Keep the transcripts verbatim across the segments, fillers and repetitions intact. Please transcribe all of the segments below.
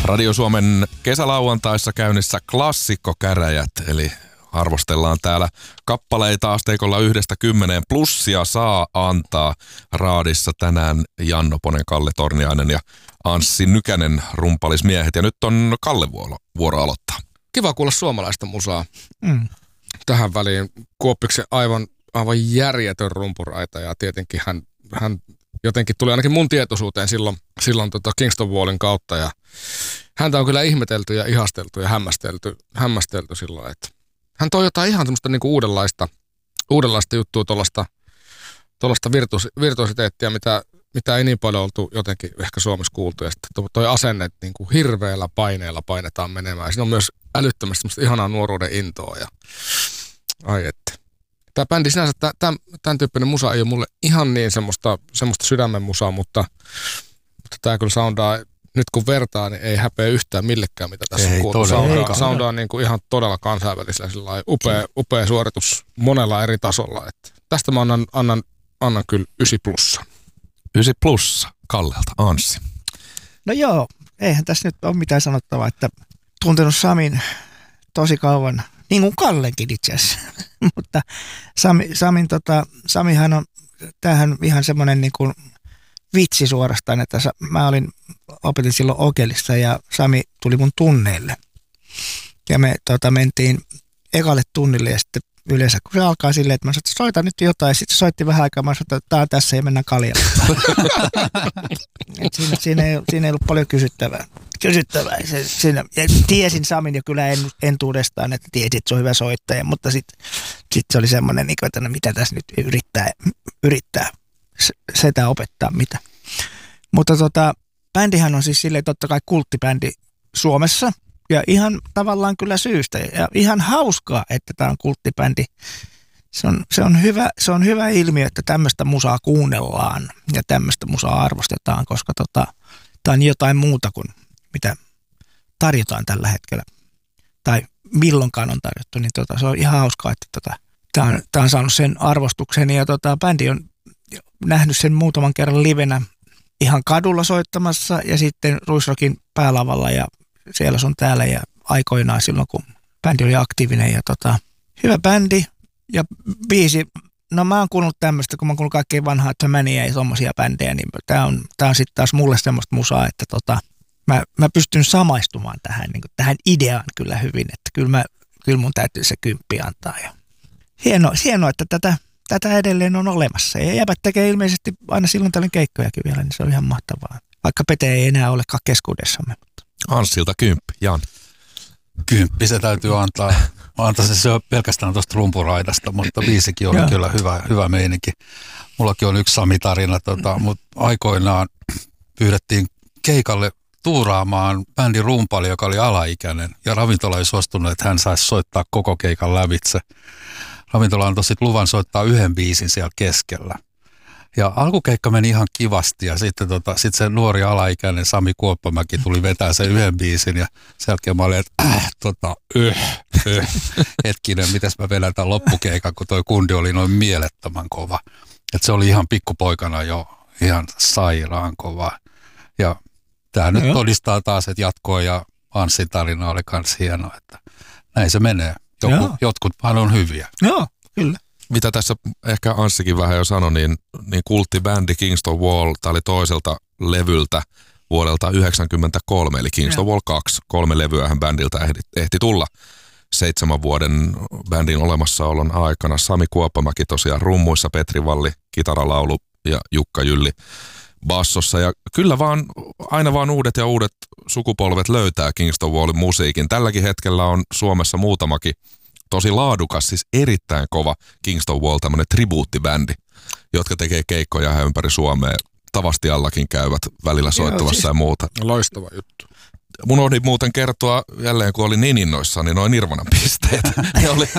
Radio Suomen kesälauantaissa käynnissä klassikkokäräjät, eli arvostellaan täällä kappaleita asteikolla yhdestä kymmeneen. Plussia saa antaa raadissa tänään Jan Noponen, Kalle Torniainen ja Anssi Nykänen rumpalismiehet. Ja nyt on Kalle vuoro, vuoro aloittaa. Kiva kuulla suomalaista musaa. Mm. Tähän väliin Kuoppiksen aivan, aivan järjetön rumpuraita ja tietenkin hän, hän jotenkin tuli ainakin mun tietoisuuteen silloin, silloin tota Kingston Wallin kautta ja häntä on kyllä ihmetelty ja ihasteltu ja hämmästelty, hämmästelty silloin, että hän toi jotain ihan semmoista niinku uudenlaista, uudenlaista juttua, tuollaista tuollaista virtuos, virtuositeettia, mitä, mitä ei niin paljon oltu jotenkin ehkä Suomessa kuultu. Ja sitten toi asenne, että niinku hirveällä paineella painetaan menemään. Ja siinä on myös älyttömästi semmoista ihanaa nuoruuden intoa. Ja ai että. Tämä bändi sinänsä, tämän, tämän tyyppinen musa ei ole mulle ihan niin semmoista, semmoista sydämen musaa, mutta, mutta tämä kyllä soundaa, nyt kun vertaa, niin ei häpeä yhtään millekään, mitä tässä ei, on kuultu. Soundaa, soundaa niin kuin ihan todella kansainvälisellä, sellainen upea, upea suoritus monella eri tasolla. Että tästä mä annan, annan, annan kyllä ysi plussa. Ysi plussa Kallelta, Anssi. No joo, eihän tässä nyt ole mitään sanottavaa, että tuntenut Samin tosi kauan, niin kuin Kallenkin itse asiassa. Mutta Sami, Samin, tota, Samihan on, tämähän ihan semmoinen niin kuin vitsi suorastaan, että mä olin, opetin silloin Okelissa ja Sami tuli mun tunneille. Ja me tota, mentiin ekalle tunnille ja sitten yleensä, kun se alkaa silleen, että mä sanoin, että soita nyt jotain. Sitten se soitti vähän aikaa, mä sanoin, että tää on tässä ja mennään kaljalle. siinä, siinä, ei, siinä ei ollut paljon kysyttävää. kysyttävää. Se, siinä, tiesin Samin jo kyllä en, entuudestaan, että tiesin, että se on hyvä soittaja, mutta sitten sit se oli semmoinen, että no, mitä tässä nyt yrittää, yrittää sitä opettaa mitä. Mutta tota, bändihän on siis silleen totta kai kulttibändi Suomessa ja ihan tavallaan kyllä syystä ja ihan hauskaa, että tämä on kulttibändi. Se on, se on hyvä, se on hyvä ilmiö, että tämmöistä musaa kuunnellaan ja tämmöistä musaa arvostetaan, koska tota, tämä on jotain muuta kuin mitä tarjotaan tällä hetkellä tai milloinkaan on tarjottu, niin tota, se on ihan hauskaa, että tota, tämä on, tämä on saanut sen arvostuksen ja tota, bändi on nähnyt sen muutaman kerran livenä ihan kadulla soittamassa ja sitten Ruisrockin päälavalla ja siellä sun täällä ja aikoinaan silloin, kun bändi oli aktiivinen ja tota, hyvä bändi ja biisi. No mä oon kuunnellut tämmöistä, kun mä oon kuunnellut kaikkein vanhaa Tömäniä ja tommosia bändejä, niin tää on, tää on sitten taas mulle semmoista musaa, että tota, mä, mä pystyn samaistumaan tähän, niin kuin tähän ideaan kyllä hyvin, että kyllä, mä, kyllä mun täytyy se kymppi antaa. Ja hienoa, hienoa, että tätä Tätä edelleen on olemassa. Ja jäbät tekee ilmeisesti aina silloin tällöin keikkojakin vielä, niin se on ihan mahtavaa. Vaikka Pete ei enää olekaan keskuudessamme. Anssilta kymppi, Jan. Kymppi se täytyy antaa. Antaa se, se on pelkästään tuosta rumpuraidasta, mutta biisikin oli kyllä hyvä, hyvä meininki. Mullakin on yksi Sami-tarina, tota, mutta aikoinaan pyydettiin keikalle tuuraamaan bändin rumpali, joka oli alaikäinen. Ja ravintola ei suostunut, että hän saisi soittaa koko keikan lävitse. Ravintola antoi sitten luvan soittaa yhden biisin siellä keskellä. Ja alkukeikka meni ihan kivasti ja sitten tota, sit se nuori alaikäinen Sami Kuoppamäki tuli vetää sen yhden biisin ja sen jälkeen mä olin, että äh, tota, yh, yh. Hetkinen, mites mä vedän tämän loppukeikan, kun toi kundi oli noin mielettömän kova. Että se oli ihan pikkupoikana jo ihan sairaan kova. Ja tää no nyt jo. Todistaa taas, että jatkoa ja Anssin tarina oli kans hieno, että näin se menee. Joku, jotkuthan on hyviä. Joo, kyllä. Mitä tässä ehkä Anssikin vähän jo sanoi, niin, niin kulttibändi Kingston Wall, tämä oli toiselta levyltä vuodelta yhdeksänkymmentäkolme, eli Kingston Wall kaksi. Kolme levyähän bändiltä ehti, ehti tulla seitsemän vuoden bändin olemassaolon aikana. Sami Kuoppamäki tosiaan rummuissa, Petri Valli, kitaralaulu ja Jukka Jylli bassossa. Ja kyllä vaan, aina vaan uudet ja uudet sukupolvet löytää Kingston Wallin musiikin. Tälläkin hetkellä on Suomessa muutamakin tosi laadukas, siis erittäin kova Kingston Wall, tämmöinen tribuuttibändi, jotka tekee keikkoja ihan ympäri Suomea. Tavastiallakin käyvät välillä soittamassa siis ja muuta. Loistava juttu. Mun oli muuten kertoa jälleen, kun oli niin innoissaan, niin noin Nirvanan pisteet. ne, oli,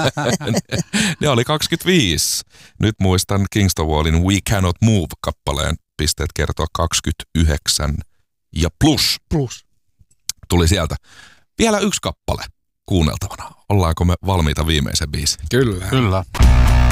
ne, ne oli kaksikymmentäviisi. Nyt muistan Kingston Wallin We Cannot Move-kappaleen pisteet kertoa kaksikymmentäyhdeksän ja plus. Plus. Tuli sieltä. Vielä yksi kappale kuunneltavana. Ollaanko me valmiita viimeisen biisin? Kyllä. Kyllä.